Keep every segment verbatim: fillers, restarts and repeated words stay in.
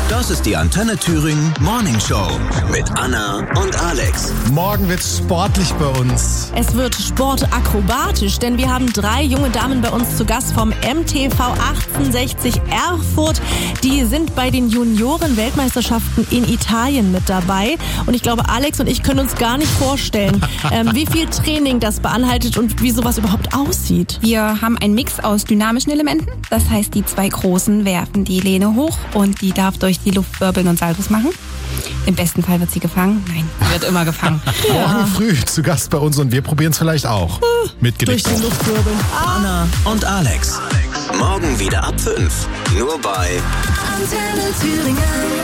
Das ist die Antenne Thüringen Morning Show mit Anna und Alex. Morgen wird's sportlich bei uns. Es wird sportakrobatisch, denn wir haben drei junge Damen bei uns zu Gast vom M T V achtzehnhundertsechzig Erfurt. Die sind bei den Junioren-Weltmeisterschaften in Italien mit dabei. Und ich glaube, Alex und ich können uns gar nicht vorstellen, ähm, wie viel Training das beinhaltet und wie sowas überhaupt aussieht. Wir haben einen Mix aus dynamischen Elementen. Das heißt, die zwei Großen werfen die Lehne hoch und die darf durch die Luft wirbeln und Saltos machen. Im besten Fall wird sie gefangen. Nein, sie wird immer gefangen. Ja. Morgen früh zu Gast bei uns und wir probieren es vielleicht auch. Mit Gewicht. Durch die Luft wirbeln. Anna und Alex. Morgen wieder ab fünf. Nur bei Antenne Thüringen.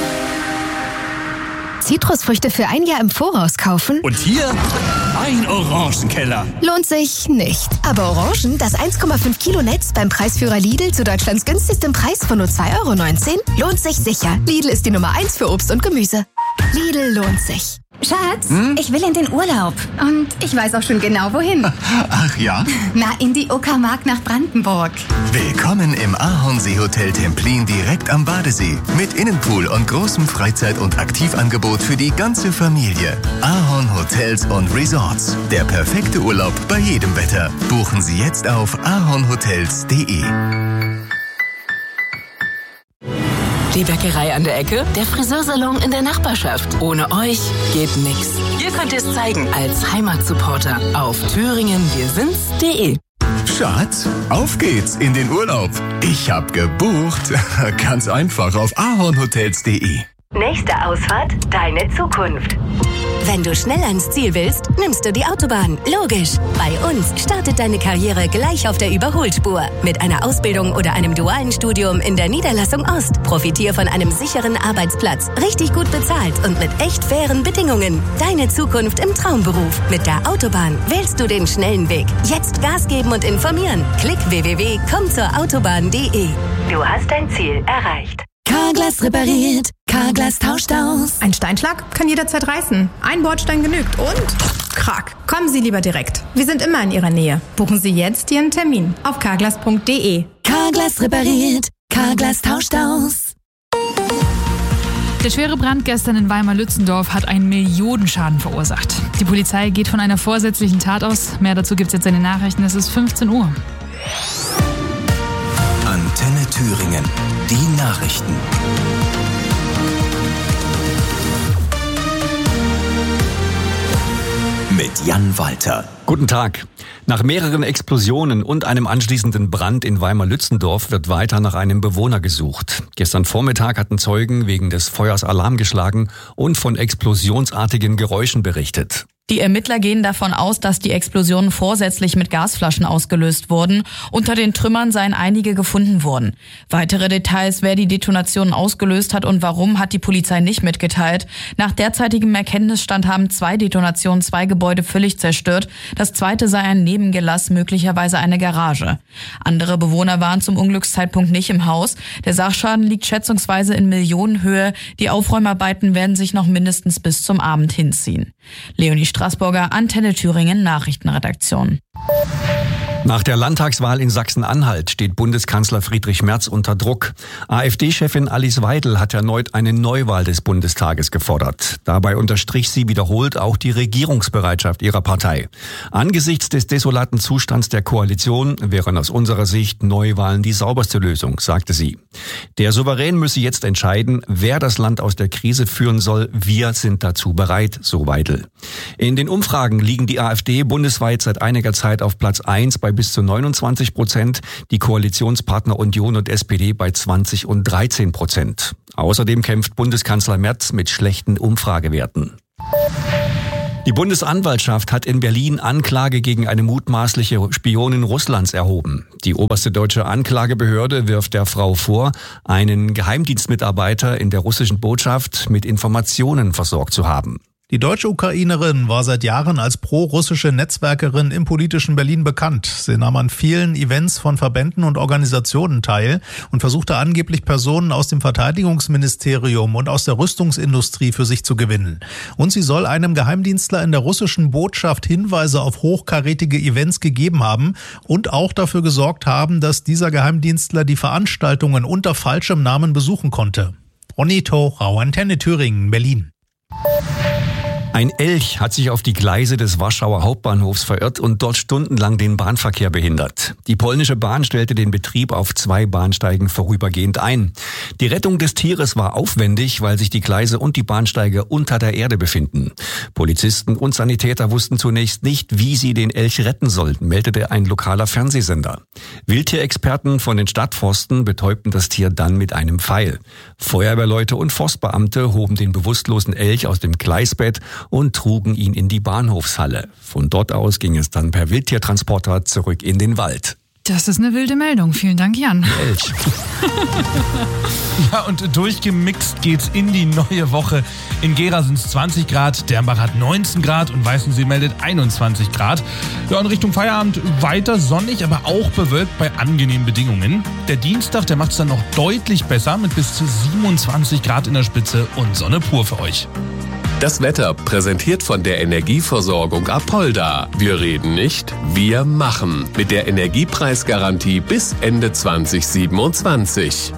Zitrusfrüchte für ein Jahr im Voraus kaufen? Und hier ein Orangenkeller. Lohnt sich nicht. Aber Orangen, das eins Komma fünf Kilo Netz beim Preisführer Lidl zu Deutschlands günstigstem Preis von nur zwei Euro neunzehn, lohnt sich sicher. Lidl ist die Nummer eins für Obst und Gemüse. Lidl lohnt sich. Schatz, hm? ich will in den Urlaub. Und ich weiß auch schon genau, wohin. Ach ja? Na, in die Uckermark nach Brandenburg. Willkommen im Ahornsee Hotel Templin direkt am Badesee. Mit Innenpool und großem Freizeit- und Aktivangebot für die ganze Familie. Ahorn Hotels und Resorts. Der perfekte Urlaub bei jedem Wetter. Buchen Sie jetzt auf ahornhotels punkt de. Die Bäckerei an der Ecke, der Friseursalon in der Nachbarschaft. Ohne euch geht nix. Ihr könnt es zeigen als Heimatsupporter auf thüringen wir sind's punkt de. Schatz, auf geht's in den Urlaub. Ich hab gebucht. Ganz einfach auf ahornhotels punkt de. Nächste Ausfahrt, deine Zukunft. Wenn du schnell ans Ziel willst, nimmst du die Autobahn. Logisch. Bei uns startet deine Karriere gleich auf der Überholspur. Mit einer Ausbildung oder einem dualen Studium in der Niederlassung Ost. Profitier von einem sicheren Arbeitsplatz. Richtig gut bezahlt und mit echt fairen Bedingungen. Deine Zukunft im Traumberuf. Mit der Autobahn wählst du den schnellen Weg. Jetzt Gas geben und informieren. Klick w w w punkt komm zur autobahn punkt de. Du hast dein Ziel erreicht. Carglass repariert. Carglass tauscht aus. Ein Steinschlag kann jederzeit reißen. Ein Bordstein genügt und krack. Kommen Sie lieber direkt. Wir sind immer in Ihrer Nähe. Buchen Sie jetzt Ihren Termin auf carglass punkt de. Carglass repariert. Carglass tauscht aus. Der schwere Brand gestern in Weimar-Lützendorf hat einen Millionenschaden verursacht. Die Polizei geht von einer vorsätzlichen Tat aus. Mehr dazu gibt's jetzt in den Nachrichten. Es ist fünfzehn Uhr. Antenne Thüringen. Die Nachrichten. Mit Jan Walter. Guten Tag. Nach mehreren Explosionen und einem anschließenden Brand in Weimar-Lützendorf wird weiter nach einem Bewohner gesucht. Gestern Vormittag hatten Zeugen wegen des Feuers Alarm geschlagen und von explosionsartigen Geräuschen berichtet. Die Ermittler gehen davon aus, dass die Explosionen vorsätzlich mit Gasflaschen ausgelöst wurden. Unter den Trümmern seien einige gefunden worden. Weitere Details, wer die Detonationen ausgelöst hat und warum, hat die Polizei nicht mitgeteilt. Nach derzeitigem Erkenntnisstand haben zwei Detonationen zwei Gebäude völlig zerstört. Das zweite sei ein Nebengelass, möglicherweise eine Garage. Andere Bewohner waren zum Unglückszeitpunkt nicht im Haus. Der Sachschaden liegt schätzungsweise in Millionenhöhe. Die Aufräumarbeiten werden sich noch mindestens bis zum Abend hinziehen. Leonie Straßburger, Antenne Thüringen, Nachrichtenredaktion. Nach der Landtagswahl in Sachsen-Anhalt steht Bundeskanzler Friedrich Merz unter Druck. AfD-Chefin Alice Weidel hat erneut eine Neuwahl des Bundestages gefordert. Dabei unterstrich sie wiederholt auch die Regierungsbereitschaft ihrer Partei. Angesichts des desolaten Zustands der Koalition wären aus unserer Sicht Neuwahlen die sauberste Lösung, sagte sie. Der Souverän müsse jetzt entscheiden, wer das Land aus der Krise führen soll. Wir sind dazu bereit, so Weidel. In den Umfragen liegen die AfD bundesweit seit einiger Zeit auf Platz eins bei bis zu neunundzwanzig Prozent, die Koalitionspartner Union und S P D bei zwanzig und dreizehn Prozent. Außerdem kämpft Bundeskanzler Merz mit schlechten Umfragewerten. Die Bundesanwaltschaft hat in Berlin Anklage gegen eine mutmaßliche Spionin Russlands erhoben. Die oberste deutsche Anklagebehörde wirft der Frau vor, einen Geheimdienstmitarbeiter in der russischen Botschaft mit Informationen versorgt zu haben. Die deutsche Ukrainerin war seit Jahren als pro-russische Netzwerkerin im politischen Berlin bekannt. Sie nahm an vielen Events von Verbänden und Organisationen teil und versuchte angeblich Personen aus dem Verteidigungsministerium und aus der Rüstungsindustrie für sich zu gewinnen. Und sie soll einem Geheimdienstler in der russischen Botschaft Hinweise auf hochkarätige Events gegeben haben und auch dafür gesorgt haben, dass dieser Geheimdienstler die Veranstaltungen unter falschem Namen besuchen konnte. Ronny Thorau, Antenne Thüringen, Berlin. Ein Elch hat sich auf die Gleise des Warschauer Hauptbahnhofs verirrt und dort stundenlang den Bahnverkehr behindert. Die polnische Bahn stellte den Betrieb auf zwei Bahnsteigen vorübergehend ein. Die Rettung des Tieres war aufwendig, weil sich die Gleise und die Bahnsteige unter der Erde befinden. Polizisten und Sanitäter wussten zunächst nicht, wie sie den Elch retten sollten, meldete ein lokaler Fernsehsender. Wildtierexperten von den Stadtforsten betäubten das Tier dann mit einem Pfeil. Feuerwehrleute und Forstbeamte hoben den bewusstlosen Elch aus dem Gleisbett und trugen ihn in die Bahnhofshalle. Von dort aus ging es dann per Wildtiertransporter zurück in den Wald. Das ist eine wilde Meldung. Vielen Dank, Jan. Elch. Ja, und durchgemixt geht's in die neue Woche. In Gera sind es zwanzig Grad, Dernbach hat neunzehn Grad und Weißensee meldet einundzwanzig Grad. Ja, in Richtung Feierabend weiter sonnig, aber auch bewölkt bei angenehmen Bedingungen. Der Dienstag, der macht es dann noch deutlich besser mit bis zu siebenundzwanzig Grad in der Spitze und Sonne pur für euch. Das Wetter präsentiert von der Energieversorgung Apolda. Wir reden nicht, wir machen. Mit der Energiepreisgarantie bis Ende zwanzig siebenundzwanzig.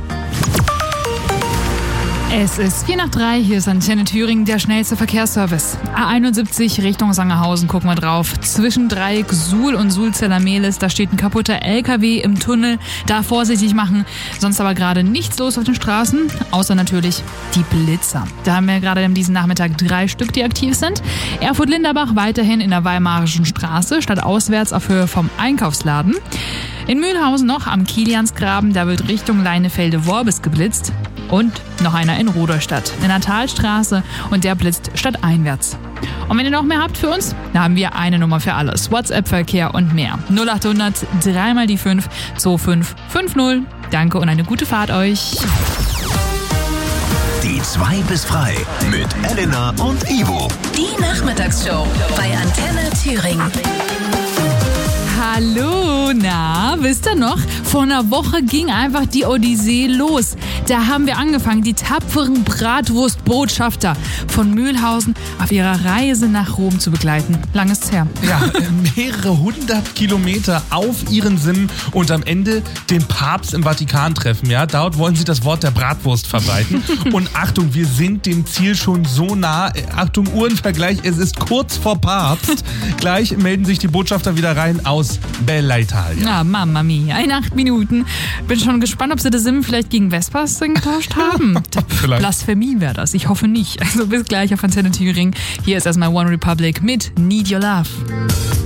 Es ist vier nach drei, hier ist Antenne Thüringen, der schnellste Verkehrsservice. A einundsiebzig Richtung Sangerhausen, gucken wir drauf. Zwischen Dreieck Suhl und Suhl-Zellermehlis, da steht ein kaputter L K W im Tunnel. Da vorsichtig machen, sonst aber gerade nichts los auf den Straßen, außer natürlich die Blitzer. Da haben wir gerade diesen Nachmittag drei Stück, die aktiv sind. Erfurt-Linderbach weiterhin in der Weimarischen Straße, stadtauswärts auf Höhe vom Einkaufsladen. In Mühlhausen noch am Kiliansgraben, da wird Richtung Leinefelde-Worbis geblitzt. Und noch einer in Rudolstadt, in der Talstraße, und der blitzt stadteinwärts. Und wenn ihr noch mehr habt für uns, da haben wir eine Nummer für alles. WhatsApp-Verkehr und mehr. null acht hundert drei mal die fünf zwei fünf fünf null. Danke und eine gute Fahrt euch. Die zwei bis frei mit Elena und Ivo. Die Nachmittagsshow bei Antenne Thüringen. Hallo, na, wisst ihr noch? Vor einer Woche ging einfach die Odyssee los. Da haben wir angefangen, die tapferen Bratwurstbotschafter von Mühlhausen auf ihrer Reise nach Rom zu begleiten. Lang ist's her. Ja, mehrere hundert Kilometer auf ihren Sinnen und am Ende den Papst im Vatikan treffen. Ja, dort wollen sie das Wort der Bratwurst verbreiten. Und Achtung, wir sind dem Ziel schon so nah. Achtung, Uhrenvergleich, es ist kurz vor Papst. Gleich melden sich die Botschafter wieder rein aus Bella Italia. Ja, Mamma mia, in acht Minuten. Bin schon gespannt, ob sie das Sim vielleicht gegen Vespas getauscht haben. Blasphemie wäre das. Ich hoffe nicht. Also bis gleich auf Antenne Thüringen. Hier ist erstmal One Republic mit Need Your Love.